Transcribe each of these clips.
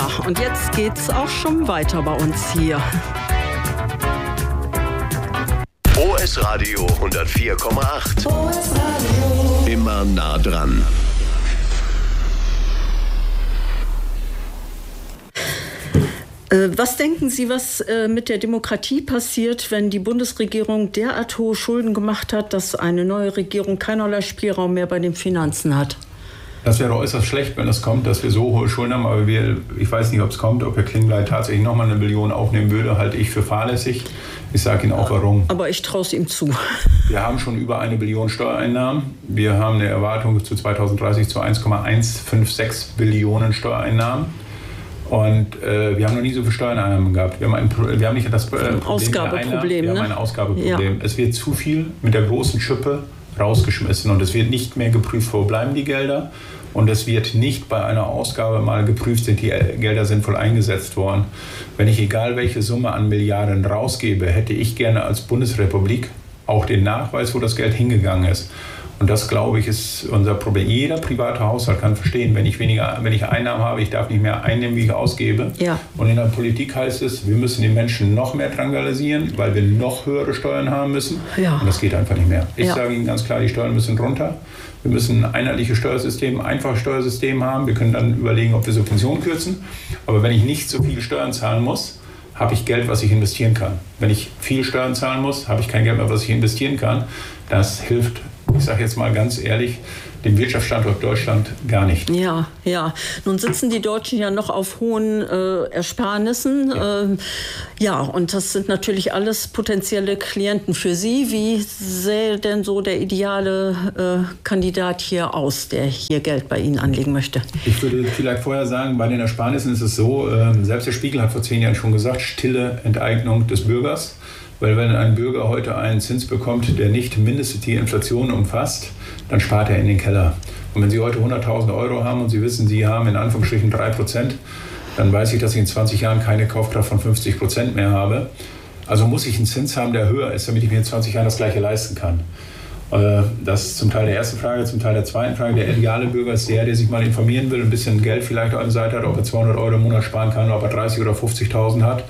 Ja, und jetzt geht's auch schon weiter bei uns hier. OS Radio 104,8. OS Radio. Immer nah dran. Was denken Sie, was mit der Demokratie passiert, wenn die Bundesregierung derart hohe Schulden gemacht hat, dass eine neue Regierung keinerlei Spielraum mehr bei den Finanzen hat? Das wäre äußerst schlecht, wenn es kommt, dass wir so hohe Schulden haben. Aber ich weiß nicht, ob es kommt, ob Herr Klingbeil tatsächlich nochmal 1 Billion aufnehmen würde, halte ich für fahrlässig. Ich sage Ihnen auch warum. Aber ich traue es ihm zu. Wir haben schon über 1 Billion Steuereinnahmen. Wir haben eine Erwartung zu 2030 zu 1,156 Billionen Steuereinnahmen. Und wir haben noch nie so viele Steuereinnahmen gehabt. Wir haben nicht das Problem Ausgabeproblem, wir haben ein Ausgabeproblem. Ja. Es wird zu viel mit der großen Schippe rausgeschmissen und es wird nicht mehr geprüft, wo bleiben die Gelder. Und es wird nicht bei einer Ausgabe mal geprüft, sind die Gelder sinnvoll eingesetzt worden. Wenn ich egal welche Summe an Milliarden rausgebe, hätte ich gerne als Bundesrepublik auch den Nachweis, wo das Geld hingegangen ist. Und das, glaube ich, ist unser Problem. Jeder private Haushalt kann verstehen, wenn ich Einnahmen habe, ich darf nicht mehr einnehmen, wie ich ausgebe. Ja. Und in der Politik heißt es, wir müssen die Menschen noch mehr drangsalieren, weil wir noch höhere Steuern haben müssen. Ja. Und das geht einfach nicht mehr. Ich sage Ihnen ganz klar, die Steuern müssen runter. Wir müssen ein einheitliches Steuersystem, ein einfaches Steuersystem haben. Wir können dann überlegen, ob wir Subventionen kürzen. Aber wenn ich nicht so viel Steuern zahlen muss, habe ich Geld, was ich investieren kann. Wenn ich viel Steuern zahlen muss, habe ich kein Geld mehr, was ich investieren kann. Das hilft, ich sage jetzt mal ganz ehrlich, dem Wirtschaftsstandort Deutschland gar nicht. Ja. Nun sitzen die Deutschen ja noch auf hohen Ersparnissen. Und das sind natürlich alles potenzielle Klienten für Sie. Wie sähe denn so der ideale Kandidat hier aus, der hier Geld bei Ihnen anlegen möchte? Ich würde vielleicht vorher sagen, bei den Ersparnissen ist es so, selbst der Spiegel hat vor 10 Jahren schon gesagt, stille Enteignung des Bürgers. Weil wenn ein Bürger heute einen Zins bekommt, der nicht mindestens die Inflation umfasst, dann spart er in den Keller. Und wenn Sie heute 100.000 € haben und Sie wissen, Sie haben in Anführungsstrichen 3%, dann weiß ich, dass ich in 20 Jahren keine Kaufkraft von 50% mehr habe. Also muss ich einen Zins haben, der höher ist, damit ich mir in 20 Jahren das Gleiche leisten kann. Das ist zum Teil der erste Frage. Zum Teil der zweiten Frage. Der ideale Bürger ist der sich mal informieren will, ein bisschen Geld vielleicht an der Seite hat, ob er 200 € im Monat sparen kann, ob er 30.000 oder 50.000 hat.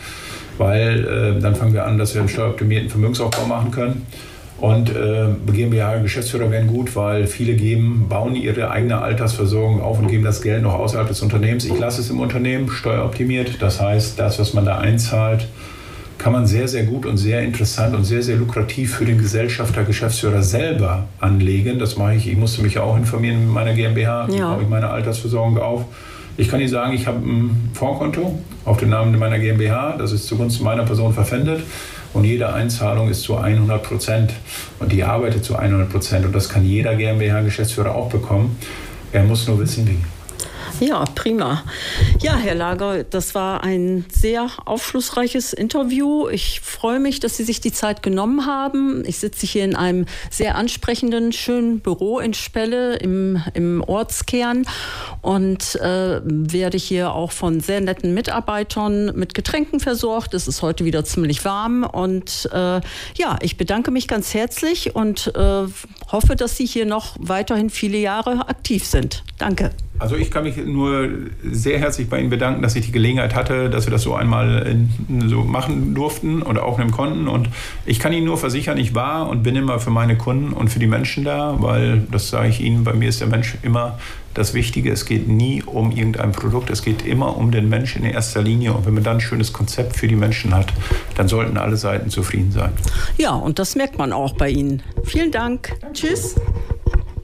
Weil dann fangen wir an, dass wir einen steueroptimierten Vermögensaufbau machen können. Und GmbH-Geschäftsführer werden gut, weil viele bauen ihre eigene Altersversorgung auf und geben das Geld noch außerhalb des Unternehmens. Ich lasse es im Unternehmen, steueroptimiert. Das heißt, das, was man da einzahlt, kann man sehr, sehr gut und sehr interessant und sehr, sehr lukrativ für den Gesellschafter, Geschäftsführer selber anlegen. Das mache ich. Ich musste mich ja auch informieren mit meiner GmbH. Wie baue ich meine Altersversorgung auf? Ich kann Ihnen sagen, ich habe ein Fondskonto auf den Namen meiner GmbH. Das ist zugunsten meiner Person verpfändet. Und jede Einzahlung ist zu 100%. Und die arbeitet zu 100%. Und das kann jeder GmbH-Geschäftsführer auch bekommen. Er muss nur wissen, wie. Ja, prima. Ja, Herr Lager, das war ein sehr aufschlussreiches Interview. Ich freue mich, dass Sie sich die Zeit genommen haben. Ich sitze hier in einem sehr ansprechenden, schönen Büro in Spelle im Ortskern und werde hier auch von sehr netten Mitarbeitern mit Getränken versorgt. Es ist heute wieder ziemlich warm und ich bedanke mich ganz herzlich und hoffe, dass Sie hier noch weiterhin viele Jahre aktiv sind. Danke. Also ich kann mich nur sehr herzlich bei Ihnen bedanken, dass ich die Gelegenheit hatte, dass wir das so einmal so machen durften und aufnehmen konnten. Und ich kann Ihnen nur versichern, ich war und bin immer für meine Kunden und für die Menschen da, weil, das sage ich Ihnen, bei mir ist der Mensch immer das Wichtige. Es geht nie um irgendein Produkt, es geht immer um den Menschen in erster Linie. Und wenn man dann ein schönes Konzept für die Menschen hat, dann sollten alle Seiten zufrieden sein. Ja, und das merkt man auch bei Ihnen. Vielen Dank. Danke. Tschüss.